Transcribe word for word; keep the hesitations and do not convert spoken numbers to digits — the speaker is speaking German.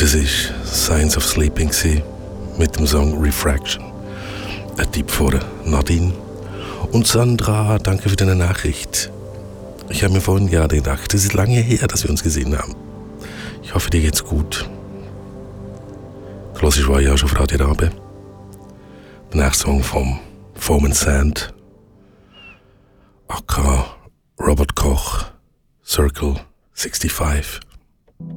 das ist Signs of Sleeping mit dem Song Refraction. Ein Tipp von Nadine. Und Sandra, danke für deine Nachricht. Ich habe mir vorhin gerade gedacht, es ist lange her, dass wir uns gesehen haben. Ich hoffe, dir geht's gut. Du hörst ja schon auf Radio Rabe. Der nächste Song vom Foam and Sand, aka Robert Koch, Circle fünfundsechzig.